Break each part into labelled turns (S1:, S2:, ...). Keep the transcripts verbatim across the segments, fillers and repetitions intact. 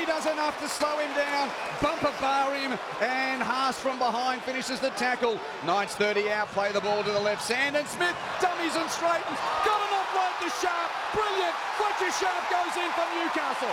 S1: does enough to slow him down, bumper bar him, and Haas from behind finishes the tackle. Knights thirty out, play the ball to the left. Sandon Smith dummies and straightens, got an offload to Sharp, brilliant. Fletcher Sharp goes in for Newcastle.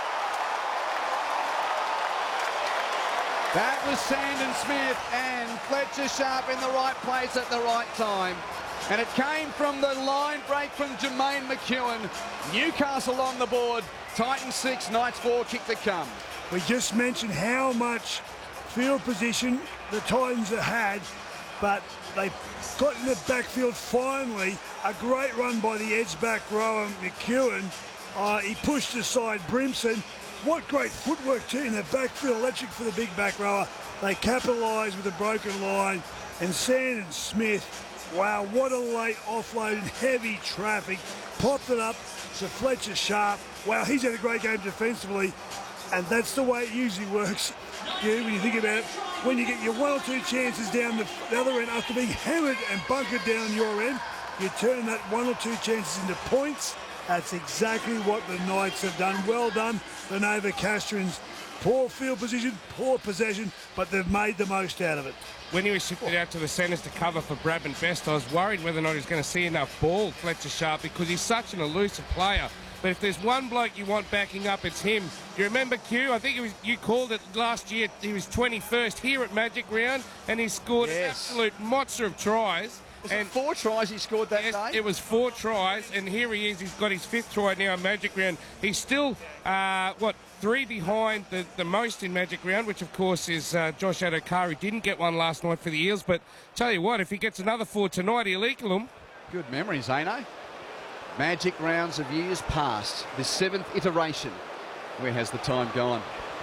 S1: That was Sandon Smith and Fletcher Sharp in the right place at the right time. And it came from the line break from Jermaine McEwen. Newcastle on the board. Titans six, Knights four, kick to come.
S2: We just mentioned how much field position the Titans have had, but they got in the backfield finally. A great run by the edge back rower, McEwen. Uh, he pushed aside Brimson. What great footwork too in the backfield, electric for the big back rower. They capitalised with a broken line. And Sandon Smith, wow, what a late offload in heavy traffic. Popped it up to Fletcher Sharp. Wow, he's had a great game defensively. And that's the way it usually works, you, when you think about it. When you get your one or two chances down the, the other end after being hammered and bunkered down your end, you turn that one or two chances into points. That's exactly what the Knights have done. Well done, the Nova Castrians. Poor field position, poor possession, but they've made the most out of it.
S3: When he was shifted out to the centres to cover for Bradman Best, I was worried whether or not he was going to see enough ball, Fletcher Sharp, because he's such an elusive player. But if there's one bloke you want backing up, it's him. You remember, Q? I think it was, you called it last year. He was twenty-first here at Magic Round, and he scored yes. an absolute monster of tries.
S1: Was
S3: and
S1: it four tries he scored that
S3: yes,
S1: day?
S3: It was four tries, and here he is. He's got his fifth try now in Magic Round. He's still, uh, what, three behind the, the most in Magic Round, which, of course, is uh, Josh Adokar, who didn't get one last night for the Eels. But tell you what, if he gets another four tonight, he'll equal them.
S1: Good memory, Zano. Magic Rounds of years past. The seventh iteration. Where has the time gone?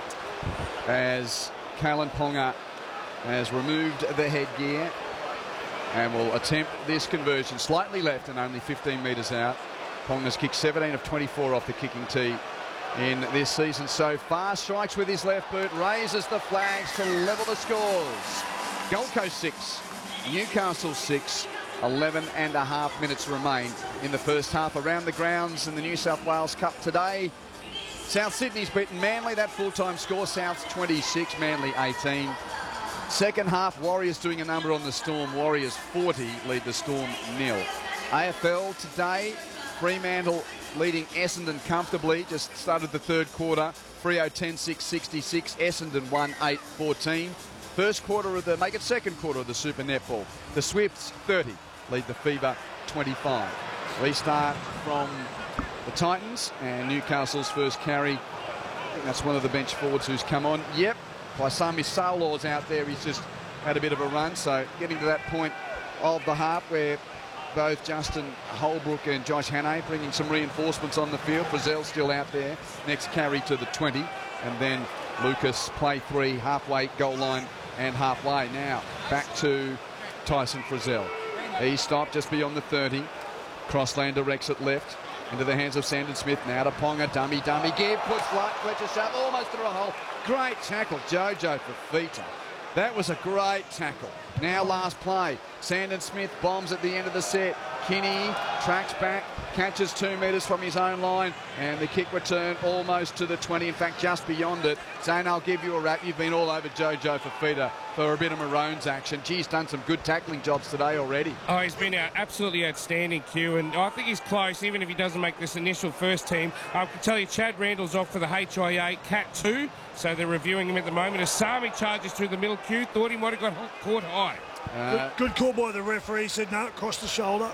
S1: As Kalyn Ponga has removed the headgear and will attempt this conversion. Slightly left and only fifteen metres out. Ponga's kicked seventeen of twenty-four off the kicking tee in this season so far. Strikes with his left boot, raises the flags to level the scores. Gold Coast six, Newcastle six. eleven and a half minutes remain in the first half. Around the grounds in the New South Wales Cup today, South Sydney's beaten Manly. That full-time score, South's twenty-six, Manly eighteen. Second half, Warriors doing a number on the Storm. Warriors forty lead the Storm nil. A F L today, Fremantle leading Essendon comfortably. Just started the third quarter. Freo ten six sixty-six. Essendon one eight fourteen. First quarter of the, make it second quarter of the Super Netball. The Swifts thirty lead the Fever twenty-five. Restart from the Titans and Newcastle's first carry. I think that's one of the bench forwards who's come on. Yep, Paisami Saulaw's out there. He's just had a bit of a run. So getting to that point of the half where both Justin Holbrook and Josh Hannay bringing some reinforcements on the field. Frizzell still out there. Next carry to the twenty. And then Lucas play three, halfway goal line and halfway. Now back to Tyson Frizzell. He stopped just beyond the thirty. Crosslander directs it left into the hands of Sandon Smith. Now to Ponga, dummy, dummy, give, push, flat, Fletcher Sharp, almost through a hole. Great tackle, Jojo Fifita. That was a great tackle. Now last play. Sandon Smith bombs at the end of the set. Kinney tracks back, catches two metres from his own line, and the kick return almost to the twenty, in fact just beyond it. Zane, I'll give you a wrap. You've been all over Jojo Fifita for a bit of Maroons action. Gee, he's done some good tackling jobs today already.
S3: Oh, he's been out absolutely outstanding, Q, and I think he's close, even if he doesn't make this initial first team. I can tell you Chad Randall's off for the H I A Cat two, so they're reviewing him at the moment. Asami charges through the middle, Q, thought he might have got caught high.
S2: Uh, good, good call by the referee, said no, cross the shoulder.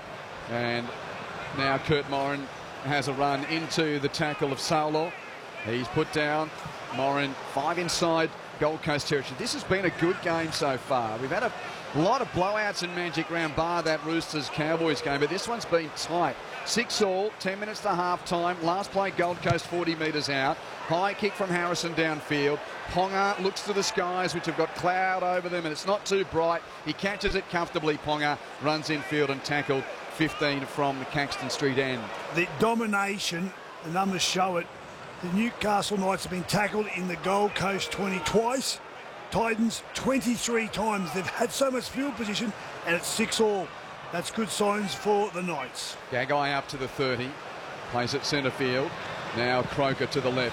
S1: And now Kurt Morin has a run into the tackle of Saulaw. He's put down. Morin five inside Gold Coast territory. This has been a good game so far. We've had a lot of blowouts in Magic Round, bar that Roosters-Cowboys game, but this one's been tight. Six all, ten minutes to half time. Last play, Gold Coast forty metres out. High kick from Harrison downfield. Ponga looks to the skies, which have got cloud over them, and it's not too bright. He catches it comfortably. Ponga runs infield and tackled. fifteen from the Caxton Street end.
S2: The domination, the numbers show it. The Newcastle Knights have been tackled in the Gold Coast twenty twice. Titans twenty-three times. They've had so much field position, and it's six all. That's good signs for the Knights.
S1: Gagai up to the thirty. Plays at centre field. Now Croker to the left.